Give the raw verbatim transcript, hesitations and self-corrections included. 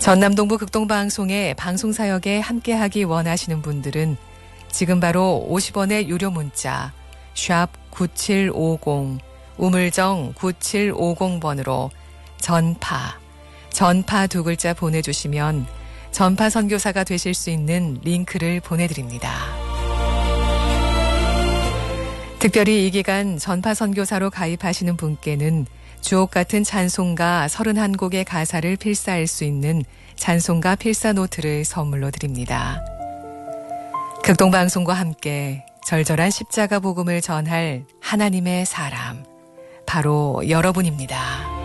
전남동부 극동방송의 방송사역에 함께하기 원하시는 분들은 지금 바로 오십 원의 유료 문자 샵 구칠오공 우물정 구칠오공 번으로 전파, 전파 두 글자 보내주시면 전파 선교사가 되실 수 있는 링크를 보내드립니다. 특별히 이 기간 전파 선교사로 가입하시는 분께는 주옥 같은 찬송가 서른한 곡의 가사를 필사할 수 있는 찬송가 필사 노트를 선물로 드립니다. 극동방송과 함께 절절한 십자가 복음을 전할 하나님의 사람, 바로 여러분입니다.